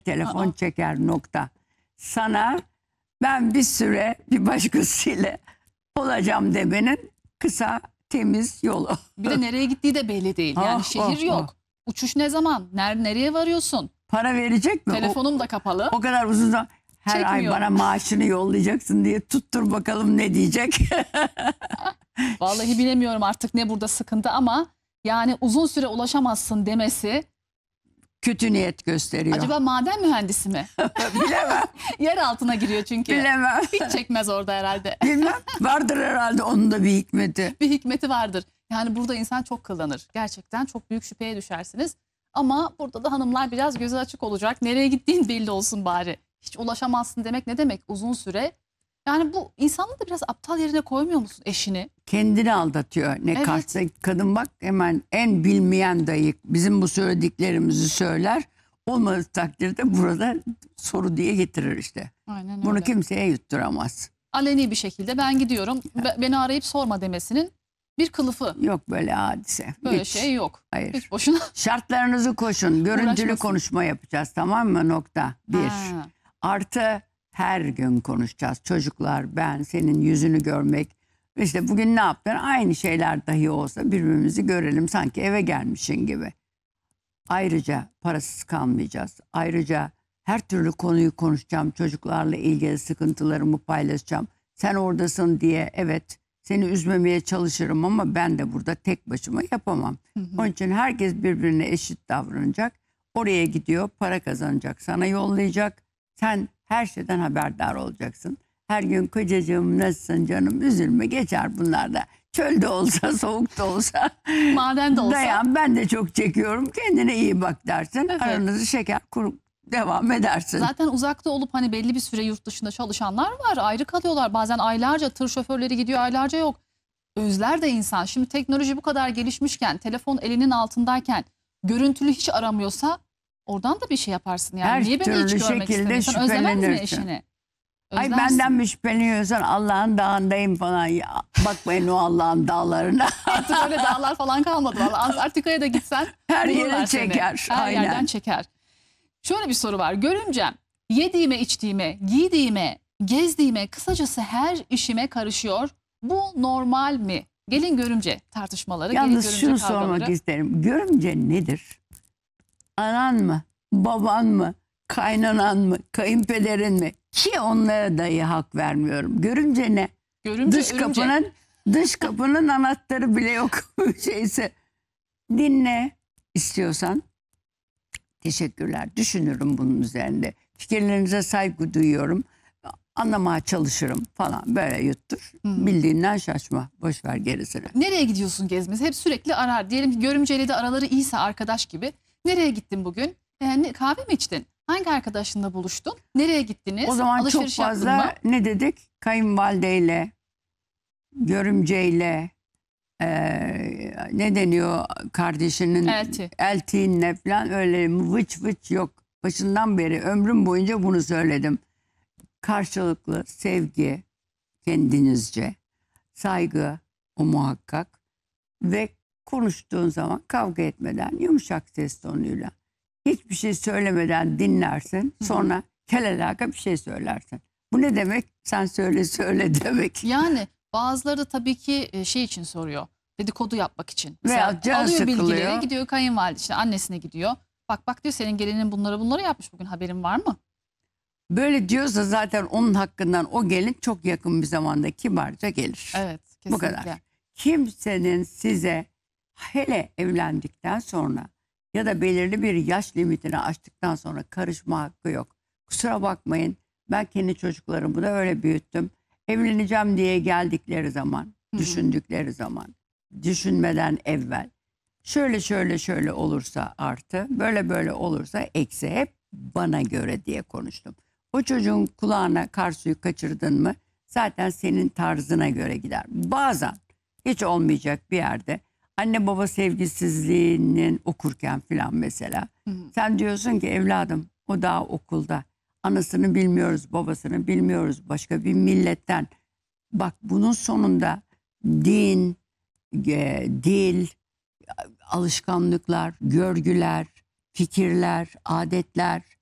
Telefon çeker nokta. Sana ben bir süre bir başkasıyla olacağım demenin kısa temiz yolu. Bir de nereye gittiği de belli değil. Yani Ah, şehir ah, yok. ah. Uçuş ne zaman? Nereye varıyorsun? Para verecek mi? Telefonum da kapalı. O kadar uzun zaman her ay Çekmiyor. bana maaşını yollayacaksın diye tuttur bakalım ne diyecek. Vallahi bilemiyorum artık ne burada sıkıntı ama yani uzun süre ulaşamazsın demesi. Kötü niyet gösteriyor. Acaba maden mühendisi mi? Bilemem. Yer altına giriyor çünkü. Bilemem. Hiç çekmez orada herhalde. Bilmem. Vardır herhalde onun da bir hikmeti. Bir hikmeti vardır. Yani burada insan çok kıllanır. Gerçekten çok büyük şüpheye düşersiniz. Ama burada da hanımlar biraz gözü açık olacak. Nereye gittiğin belli olsun bari. Hiç ulaşamazsın demek ne demek uzun süre? Yani bu insanı da biraz aptal yerine koymuyor musun eşini? Kendini aldatıyor. Ne Evet. karşıdaki kadın bak hemen en bilmeyen dayı bizim bu söylediklerimizi söyler. Olmadığı takdirde burada soru diye getirir işte. Aynen Bunu öyle. kimseye yutturamaz. Aleni bir şekilde ben gidiyorum. Beni arayıp sorma demesinin bir kılıfı. Yok böyle hadise. Böyle Hiç. şey yok. Hayır. Hiç boşuna. Şartlarınızı koşun. Görüntülü Uğraşmasın. konuşma yapacağız, tamam mı? Nokta. Bir. Ha. Artı her gün konuşacağız. Çocuklar, ben, senin yüzünü görmek. İşte bugün ne yaptın? Aynı şeyler dahi olsa birbirimizi görelim sanki eve gelmişin gibi. Ayrıca parasız kalmayacağız. Ayrıca her türlü konuyu konuşacağım. Çocuklarla ilgili sıkıntılarımı paylaşacağım. Sen oradasın diye evet seni üzmemeye çalışırım ama ben de burada tek başıma yapamam. Onun için herkes birbirine eşit davranacak. Oraya gidiyor, para kazanacak, sana yollayacak. Sen her şeyden haberdar olacaksın. Her gün kocacığım nasılsın canım, üzülme, geçer bunlar da. Çölde olsa, soğukta olsa, Maden de olsa. dayan, ben de çok çekiyorum, kendine iyi bak dersin. Evet. Aranızı şeker kurup devam edersin. Zaten uzakta olup hani belli bir süre yurt dışında çalışanlar var. Ayrı kalıyorlar. Bazen aylarca tır şoförleri gidiyor, aylarca yok. Özler de insan. Şimdi teknoloji bu kadar gelişmişken, telefon elinin altındayken görüntülü hiç aramıyorsa oradan da bir şey yaparsın. Yani Her niye beni hiç türlü görmek şekilde istemiyorsun? Özlemez mi şüphelenirsin. eşini? Ay Özlersin. benden mi şüpheleniyorsan Allah'ın dağındayım falan. Ya, bakmayın o Allah'ın dağlarına. Artık öyle dağlar falan kalmadı. Vallahi Antarktika'ya da gitsen Her yere bulurlar seni. çeker, Her aynen. yerden çeker. Şöyle bir soru var. Görümcem yediğime, içtiğime, giydiğime, gezdiğime, kısacası her işime karışıyor. Bu normal mi? Gelin görümce tartışmaları, gelin Yalnız görümce şunu kavgaları. sormak isterim. Görümce nedir? Anan mı? Baban mı? Kaynanan mı? Kayınpederin mi? Ki onlara dahi hak vermiyorum. Görümce ne? Görümce, Dış kapının anahtarı bile yok şeyse. Dinle istiyorsan. Teşekkürler. Düşünürüm bunun üzerinde. Fikirlerinize saygı duyuyorum. Anlamaya çalışırım falan. Böyle yuttur. Bildiğinden şaşma. Boş ver gerisini. Nereye gidiyorsun gezmesi? Hep sürekli arar. Diyelim ki görümceyle de araları iyiyse arkadaş gibi. Nereye gittin bugün? Kahve mi içtin? Hangi arkadaşınla buluştun? Nereye gittiniz? O zaman çok Alışveriş yaptın mı? fazla ne dedik? Kayınvalideyle, görümceyle, ne deniyor kardeşinin eltiğinle falan öyle vıç vıç yok. Başından beri ömrüm boyunca bunu söyledim. Karşılıklı sevgi kendinizce, saygı o muhakkak ve konuştuğun zaman kavga etmeden yumuşak ses tonuyla hiçbir şey söylemeden dinlersin. Sonra kelelaka bir şey söylersin. Bu ne demek? Sen söyle demek. Yani bazıları da tabii ki şey için soruyor. Dedikodu yapmak için. Veya Mesela canı alıyor sıkılıyor. bilgileri, gidiyor kayınvalide işte annesine gidiyor. Bak diyor, senin gelinin bunları yapmış bugün, haberin var mı? Böyle diyorsa zaten onun hakkından o gelin çok yakın bir zamanda kibarca gelir. Evet, kesinlikle. Bu kadar. Kimsenin size hele evlendikten sonra ya da belirli bir yaş limitini aştıktan sonra karışma hakkı yok. Kusura bakmayın, ben kendi çocuklarımı da öyle büyüttüm. Evleneceğim diye geldikleri zaman, düşündükleri zaman, düşünmeden evvel şöyle olursa artı, böyle olursa eksi, hep bana göre diye konuştum. O çocuğun kulağına kar suyu kaçırdın mı zaten senin tarzına göre gider. Bazen hiç olmayacak bir yerde anne baba sevgisizliğinin okurken filan mesela sen diyorsun ki evladım o daha okulda, anasını bilmiyoruz, babasını bilmiyoruz, başka bir milletten. Bak bunun sonunda din, dil, alışkanlıklar, görgüler, fikirler, adetler,